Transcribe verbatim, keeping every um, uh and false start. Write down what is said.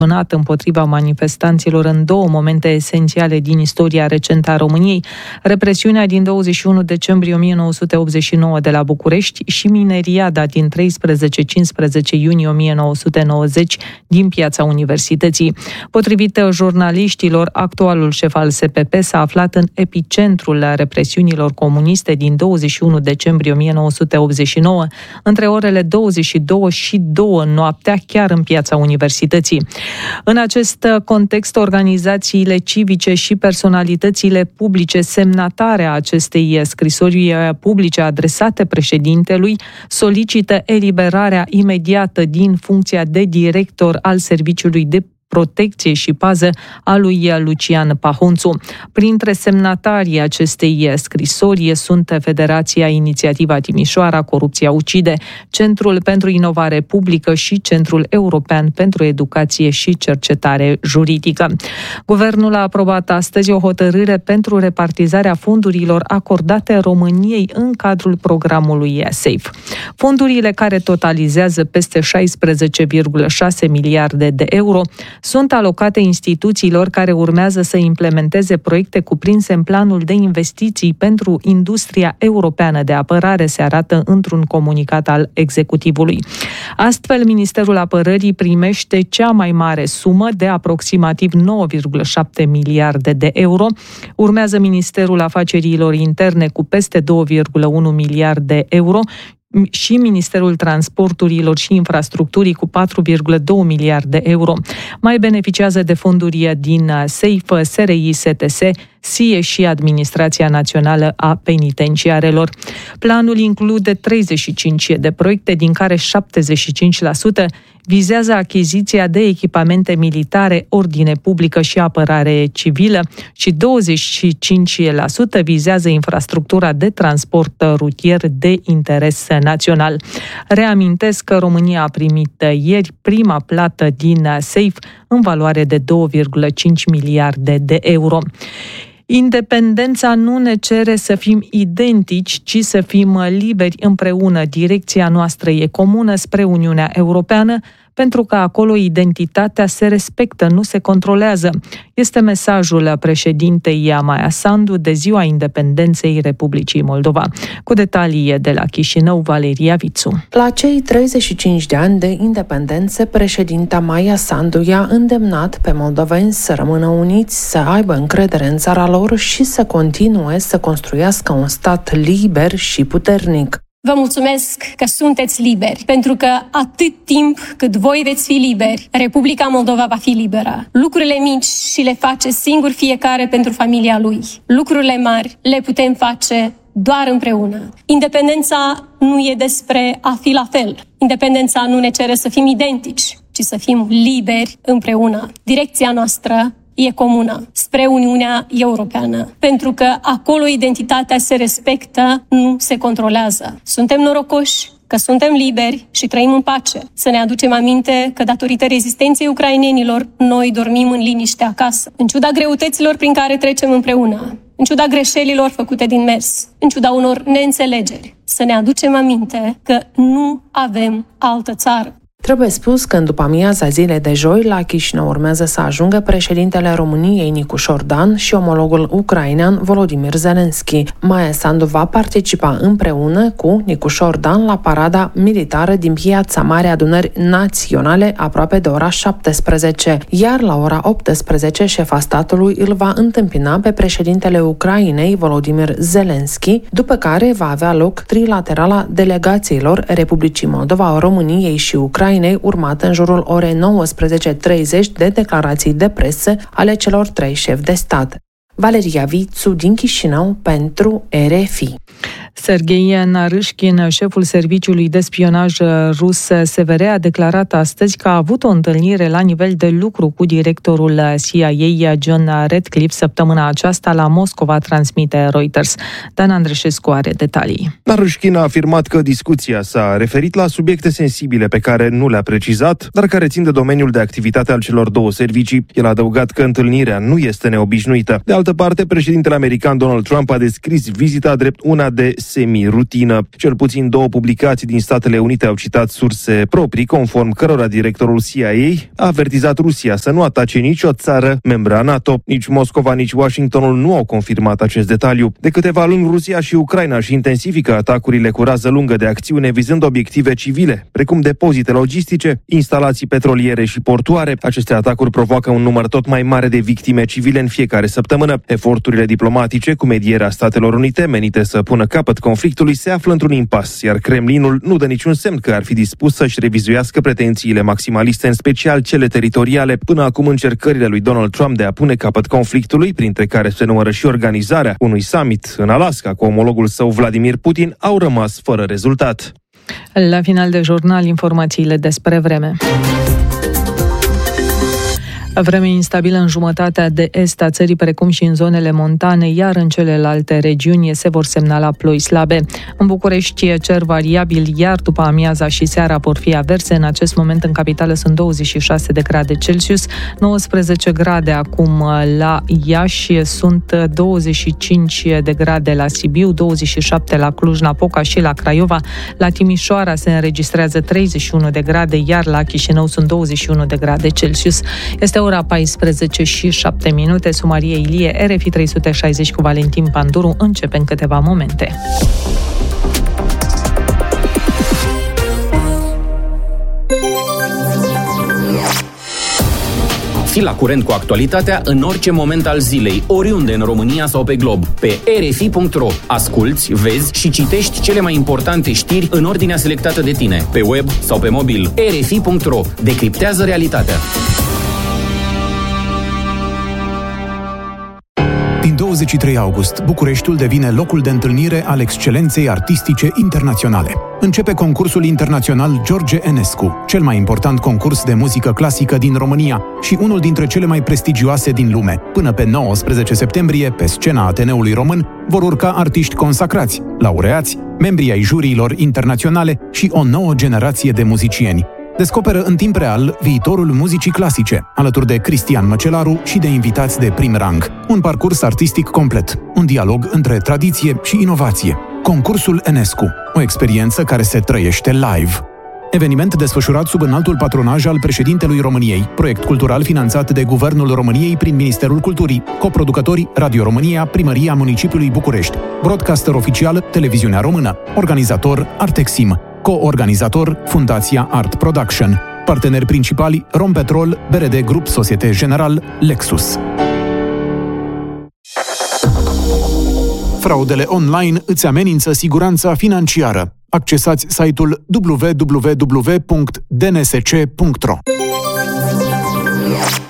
împotriva manifestanților în două momente esențiale din istoria recentă a României, represiunea din douăzeci și unu decembrie o mie nouă sute optzeci și nouă de la București și mineriada din treisprezece cincisprezece iunie o mie nouă sute nouăzeci din Piața Universității. Potrivit jurnaliștilor, actualul șef al S P P s-a aflat în epicentrul represiunilor comuniste din douăzeci și unu decembrie o mie nouă sute optzeci și nouă, între orele douăzeci și două și două noaptea, chiar în Piața Universității. În acest context, organizațiile civice și personalitățile publice semnatare a acestei scrisori publice adresate președintelui solicită eliberarea imediată din funcția de director al Serviciului de Protecție și Pază a lui Lucian Pahunțu. Printre semnatarii acestei scrisori sunt Federația Inițiativa Timișoara, Corupția Ucide, Centrul pentru Inovare Publică și Centrul European pentru Educație și Cercetare Juridică. Guvernul a aprobat astăzi o hotărâre pentru repartizarea fondurilor acordate României în cadrul programului SAFE. Fondurile, care totalizează peste șaisprezece virgulă șase miliarde de euro, sunt alocate instituțiilor care urmează să implementeze proiecte cuprinse în planul de investiții pentru industria europeană de apărare, se arată într-un comunicat al executivului. Astfel, Ministerul Apărării primește cea mai mare sumă de aproximativ nouă virgulă șapte miliarde de euro. Urmează Ministerul Afacerilor Interne cu peste doi virgulă unu miliarde de euro și Ministerul Transporturilor și Infrastructurii cu patru virgulă doi miliarde de euro. Mai beneficiază de fonduri din SAFE, S R I, S T S, S I E și Administrația Națională a Penitenciarelor. Planul include treizeci și cinci de proiecte, din care șaptezeci și cinci la sută vizează achiziția de echipamente militare, ordine publică și apărare civilă și douăzeci și cinci la sută vizează infrastructura de transport rutier de interes național. Reamintesc că România a primit ieri prima plată din SAFE în valoare de doi virgulă cinci miliarde de euro. Independența nu ne cere să fim identici, ci să fim liberi împreună. Direcția noastră e comună spre Uniunea Europeană, pentru că acolo identitatea se respectă, nu se controlează. Este mesajul președintei Maia Sandu de Ziua Independenței Republicii Moldova. Cu detalii de la Chișinău, Valeria Vițu. La cei treizeci și cinci de ani de independență, președinta Maia Sandu i-a îndemnat pe moldoveni să rămână uniți, să aibă încredere în țara lor și să continue să construiască un stat liber și puternic. Vă mulțumesc că sunteți liberi, pentru că atât timp cât voi veți fi liberi, Republica Moldova va fi liberă. Lucrurile mici și le face singur fiecare pentru familia lui. Lucrurile mari le putem face doar împreună. Independența nu e despre a fi la fel. Independența nu ne cere să fim identici, ci să fim liberi împreună. Direcția noastră e comună spre Uniunea Europeană, pentru că acolo identitatea se respectă, nu se controlează. Suntem norocoși că suntem liberi și trăim în pace. Să ne aducem aminte că datorită rezistenței ucrainenilor, noi dormim în liniște acasă. În ciuda greutăților prin care trecem împreună, în ciuda greșelilor făcute din mers, în ciuda unor neînțelegeri, să ne aducem aminte că nu avem altă țară. Trebuie spus că în după-amiaza zilei de joi, la Chișinău urmează să ajungă președintele României Nicușor Dan și omologul ucrainean Volodymyr Zelensky. Maia Sandu va participa împreună cu Nicușor Dan la parada militară din Piața Mare Adunări Naționale, aproape de ora șaptesprezece, iar la ora optsprezece șefa statului îl va întâmpina pe președintele Ucrainei Volodymyr Zelensky, după care va avea loc trilaterala delegațiilor Republicii Moldova, României și Ucrainei, urmată în jurul orei nouăsprezece treizeci de declarații de presă ale celor trei șefi de stat. Valeria Vițu din Chișinău pentru R F I. Serghei Narâșkin, șeful serviciului de spionaj rus S V R, a declarat astăzi că a avut o întâlnire la nivel de lucru cu directorul C I A, John Ratcliffe, săptămâna aceasta la Moscova, transmite Reuters. Dan Andreșescu are detalii. Narâșkin a afirmat că discuția s-a referit la subiecte sensibile pe care nu le-a precizat, dar care țin de domeniul de activitate al celor două servicii. El a adăugat că întâlnirea nu este neobișnuită. De altă parte, președintele american Donald Trump a descris vizita drept una de semi-rutină. Cel puțin două publicații din Statele Unite au citat surse proprii, conform cărora directorul C I A a avertizat Rusia să nu atace nicio țară membră a NATO. Nici Moscova, nici Washingtonul nu au confirmat acest detaliu. De câteva luni, Rusia și Ucraina își intensifică atacurile cu rază lungă de acțiune vizând obiective civile, precum depozite logistice, instalații petroliere și portuare. Aceste atacuri provoacă un număr tot mai mare de victime civile în fiecare săptămână. Eforturile diplomatice cu medierea Statelor Unite menite să pună capăt conflictului se află într-un impas, iar Kremlinul nu dă niciun semn că ar fi dispus să-și revizuiască pretențiile maximaliste, în special cele teritoriale. Până acum, încercările lui Donald Trump de a pune capăt conflictului, printre care se numără și organizarea unui summit în Alaska cu omologul său Vladimir Putin, au rămas fără rezultat. La final de jurnal, informațiile despre vreme. Vreme instabilă în jumătatea de est a țării, precum și în zonele montane, iar în celelalte regiuni se vor semnala ploi slabe. În București, cer variabil, iar după amiaza și seara vor fi averse. În acest moment în capitală sunt douăzeci și șase de grade Celsius, nouăsprezece grade acum la Iași, sunt douăzeci și cinci de grade la Sibiu, douăzeci și șapte la Cluj-Napoca și la Craiova. La Timișoara se înregistrează treizeci și unu de grade, iar la Chișinău sunt douăzeci și unu de grade Celsius. Este ora paisprezece și șapte minute. Sumarie Ilie, R F I trei sute șaizeci cu Valentin Panduru, începe în câteva momente. Fii la curent cu actualitatea în orice moment al zilei, oriunde în România sau pe glob. Pe r f i punct r o asculți, vezi și citești cele mai importante știri în ordinea selectată de tine, pe web sau pe mobil. r f i punct r o decriptează realitatea. Din douăzeci și trei august, Bucureștiul devine locul de întâlnire al excelenței artistice internaționale. Începe concursul internațional George Enescu, cel mai important concurs de muzică clasică din România și unul dintre cele mai prestigioase din lume. Până pe nouăsprezece septembrie, pe scena Ateneului Român, vor urca artiști consacrați, laureați, membri ai juriilor internaționale și o nouă generație de muzicieni. Descoperă în timp real viitorul muzicii clasice, alături de Cristian Măcelaru și de invitați de prim rang. Un parcurs artistic complet, un dialog între tradiție și inovație. Concursul Enescu, o experiență care se trăiește live. Eveniment desfășurat sub înaltul patronaj al președintelui României, proiect cultural finanțat de Guvernul României prin Ministerul Culturii, coproducători Radio România, Primăria Municipiului București, broadcaster oficial Televiziunea Română, organizator Artexim, co-organizator Fundația Art Production, parteneri principali Rompetrol, B R D Grup Societe General, Lexus. Fraudele online îți amenință siguranța financiară. Accesați site-ul w w w punct d n s c punct r o.